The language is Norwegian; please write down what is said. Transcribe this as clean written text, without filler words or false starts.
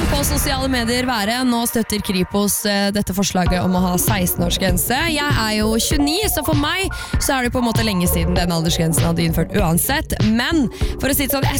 på sosiale medier være. Nå støtter Kripos dette forslaget om å ha 16-årsgrense. Jeg jo 29, så for meg så det på en måte lenge siden den aldersgrensen hadde innført uansett. Men for å si det sånn, jeg